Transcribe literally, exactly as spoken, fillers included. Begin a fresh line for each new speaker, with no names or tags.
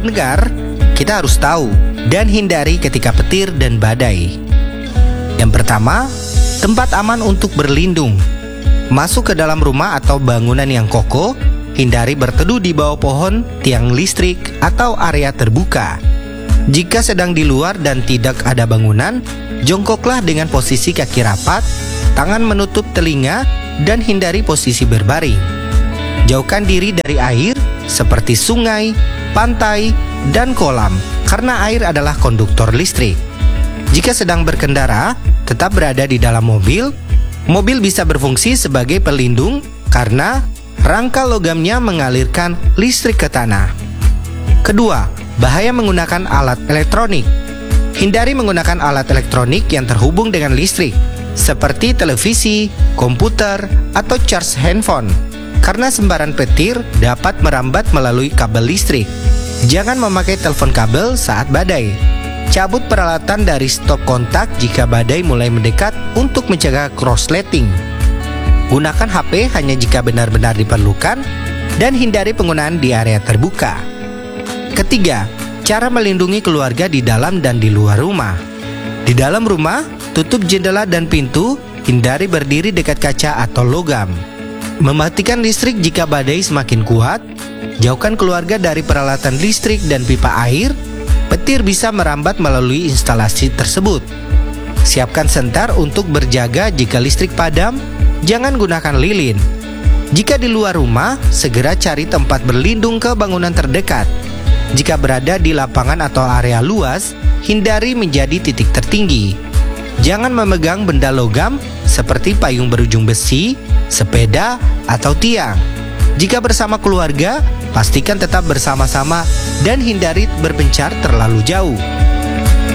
pendengar, kita harus tahu dan hindari ketika petir dan badai. Yang pertama, tempat aman untuk berlindung. Masuk ke dalam rumah atau bangunan yang kokoh, hindari berteduh di bawah pohon, tiang listrik, atau area terbuka. Jika sedang di luar dan tidak ada bangunan, jongkoklah dengan posisi kaki rapat, tangan menutup telinga, dan hindari posisi berbaring. Jauhkan diri dari air seperti sungai, pantai, dan kolam, karena air adalah konduktor listrik. Jika sedang berkendara, tetap berada di dalam mobil. Mobil bisa berfungsi sebagai pelindung karena rangka logamnya mengalirkan listrik ke tanah. Kedua, bahaya menggunakan alat elektronik. Hindari menggunakan alat elektronik yang terhubung dengan listrik, seperti televisi, komputer, atau charge handphone, karena sembaran petir dapat merambat melalui kabel listrik. Jangan memakai telepon kabel saat badai. Cabut peralatan dari stop kontak jika badai mulai mendekat untuk mencegah korsleting. Gunakan H P hanya jika benar-benar diperlukan dan hindari penggunaan di area terbuka. Ketiga, cara melindungi keluarga di dalam dan di luar rumah. Di dalam rumah, tutup jendela dan pintu, hindari berdiri dekat kaca atau logam. Mematikan listrik jika badai semakin kuat. Jauhkan keluarga dari peralatan listrik dan pipa air. Petir bisa merambat melalui instalasi tersebut. Siapkan sentar untuk berjaga jika listrik padam. Jangan gunakan lilin. Jika di luar rumah, segera cari tempat berlindung ke bangunan terdekat. Jika berada di lapangan atau area luas, hindari menjadi titik tertinggi. Jangan memegang benda logam seperti payung berujung besi, sepeda, atau tiang. Jika bersama keluarga, pastikan tetap bersama-sama dan hindari berpencar terlalu jauh.